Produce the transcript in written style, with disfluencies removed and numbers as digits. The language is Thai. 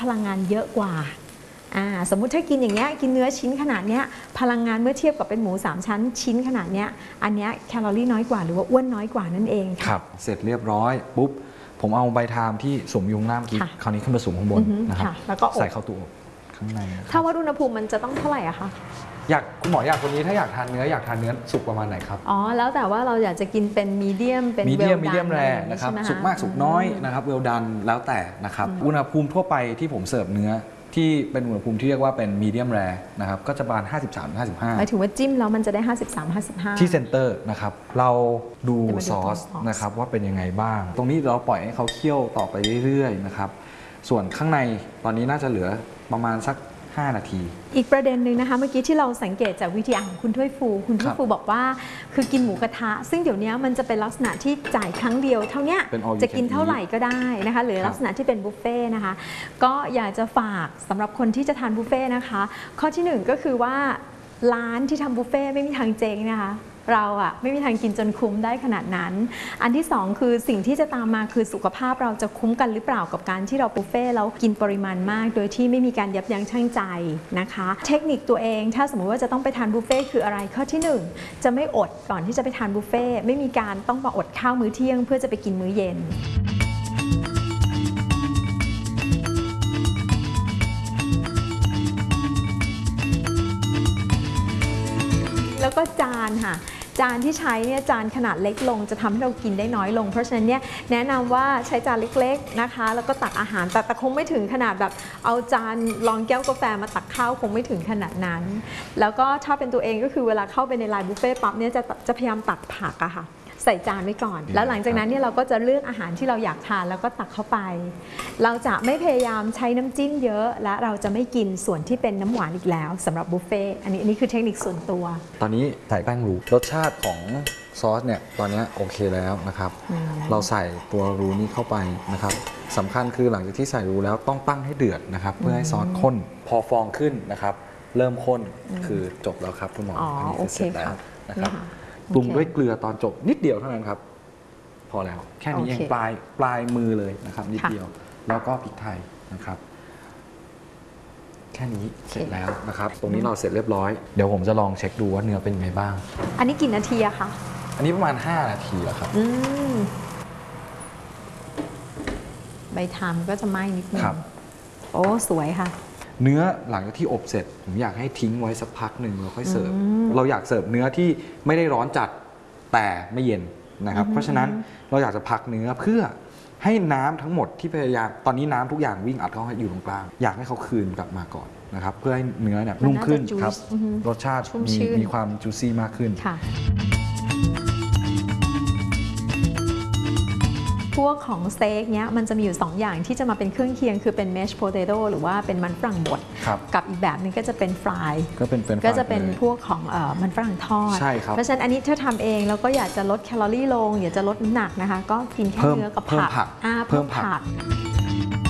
พลังงานเยอะกว่าสมมุติถ้ากินอย่างเงี้ยกินเนื้อชิ้นขนาดเนี้ยพลังงานเมื่อเทียบกับเป็นหมู3ชั้นชิ้นขนาดเนี้ยอันเนี้ยแคลอรี่น้อยกว่าหรือว่าอ้วนน้อยกว่านั่นเองครับเสร็จเรียบร้อยปุ๊บผมเอาใบทามที่สวมยุงน้ำกินคราวนี้ขึ้นมาสุ่มข้างบนนะครับแล้วก็ใส่เข้าตู้อบข้างในถ้าวัดอุณหภูมิมันจะต้องเท่าไหร่อะคะคุณหมออยากคนนี้ถ้าอยากทานเนื้อสุกประมาณไหนครับแล้วแต่ว่าเราอยากจะกินเป็นมีเดียมเป็นมีเดียมแรร์นะครับสุกมากสุกน้อยนะครับเวลดันแล้วแต่นะครับอุณหภูมิทั่วไปที่ผมเสิร์ฟเนื้อที่เป็นอุณหภูมิที่เรียกว่าเป็นมีเดียมแรร์นะครับก็จะประมาณ53-55 หมายถึงว่าจิ้มแล้วมันจะได้53-55 ที่เซนเตอร์นะครับเราดูซอสนะครับว่าเป็นยังไงบ้างตรงนี้เราปล่อยให้เขาเคี่ยวต่อไปเรื่อยๆนะครับส่วนข้างในตอนนี้น่าจะเหลือประมาณสัก5 นาทีอีกประเด็นหนึ่งนะคะเมื่อกี้ที่เราสังเกตจากวิธีของคุณถ้วยฟูบอกว่าคือกินหมูกระทะซึ่งเดี๋ยวนี้มันจะเป็นลักษณะที่จ่ายครั้งเดียวเท่านี้จะกินเท่าไหร่ก็ได้นะคะหรือลักษณะที่เป็นบุฟเฟ่นะคะก็อยากจะฝากสำหรับคนที่จะทานบุฟเฟ่นะคะข้อที่1ก็คือว่าร้านที่ทำบุฟเฟ่ไม่มีทางเจ๊งนะคะเราไม่มีทางกินจนคุ้มได้ขนาดนั้นอันที่2คือสิ่งที่จะตามมาคือสุขภาพเราจะคุ้มกันหรือเปล่ากับการที่เราบุฟเฟ่แล้วกินปริมาณมากโดยที่ไม่มีการยับยั้งชั่งใจนะคะเทคนิคตัวเองถ้าสมมติว่าจะต้องไปทานบุฟเฟ่คืออะไรข้อที่1จะไม่อดก่อนที่จะไปทานบุฟเฟ่ไม่มีการต้องมาอดข้าวมื้อเที่ยงเพื่อจะไปกินมื้อเย็นแล้วก็จานค่ะจานที่ใช้เนี่ยจานขนาดเล็กลงจะทำให้เรากินได้น้อยลงเพราะฉะนั้นเนี่ยแนะนำว่าใช้จานเล็กๆนะคะแล้วก็ตักอาหารแต่คงไม่ถึงขนาดแบบเอาจานรองแก้วกาแฟมาตักข้าวคงไม่ถึงขนาดนั้นแล้วก็ถ้าเป็นตัวเองก็คือเวลาเข้าไปในไลน์บุฟเฟ่ปั๊บเนี่ยจะพยายามตักผักอะค่ะใส่จานไว้ก่อนแล้วหลังจากนั้นเนี่ยเราก็จะเลือกอาหารที่เราอยากทานแล้วก็ตักเข้าไปเราจะไม่พยายามใช้น้ำจิ้มเยอะและเราจะไม่กินส่วนที่เป็นน้ำหวานอีกแล้วสำหรับบุฟเฟ่อันนี้คือเทคนิคส่วนตัวตอนนี้ใส่แป้งรูรสชาติของซอสเนี่ยตอนนี้โอเคแล้วนะครับเราใส่ตัวรูนี้เข้าไปนะครับสำคัญคือหลังจากที่ใส่รูแล้วต้องตั้งให้เดือดนะครับเพื่อให้ซอสข้นพอฟองขึ้นนะครับเริ่มข้นคือจบแล้วครับคุณหมออันนี้เสร็จแล้วนะครับปรุงด้วยเกลือตอนจบนิดเดียวเท่านั้นครับพอแล้วแค่นี้เองปลายมือเลยนะครับนิดเดียวแล้วก็พริกไทยนะครับแค่นี้เสร็จแล้วนะครับตรงนี้เราเสร็จเรียบร้อยเดี๋ยวผมจะลองเช็คดูว่าเนื้อเป็นยังไงบ้างอันนี้กี่นาทีอะคะอันนี้ประมาณ5 นาทีแล้วครับใบทามก็จะไหม้นิดนึงโอ้สวยค่ะเนื้อหลังจากที่อบเสร็จผมอยากให้ทิ้งไว้สักพักหนึ่งแล้วค่อยเสิร์ฟเราอยากเสิร์ฟเนื้อที่ไม่ได้ร้อนจัดแต่ไม่เย็นนะครับเพราะฉะนั้นเราอยากจะพักเนื้อเพื่อให้น้ำทั้งหมดที่พยายามตอนนี้น้ำทุกอย่างวิ่งอัดเข้าอยู่ตรงกลางอยากให้เขาคืนกลับมาก่อนนะครับเพื่อให้เนื้อเนี่ยนุ่มขึ้นครับรสชาติมีความจูซี่มากขึ้นพวกของสเต็กเนี้ยมันจะมีอยู่2อย่างที่จะมาเป็นเครื่องเคียงคือเป็นแมชโพเตโต้หรือว่าเป็นมันฝรั่งบดกับอีกแบบนึงก็จะเป็นฟรายก็จะเป็นพวกของมันฝรั่งทอดเพราะฉะนั้นอันนี้ถ้าทำเองแล้วก็อยากจะลดแคลอรี่ลงอยากจะลดน้ำหนักนะคะก็กินแค่เนื้อกับผักเพิ่มผัก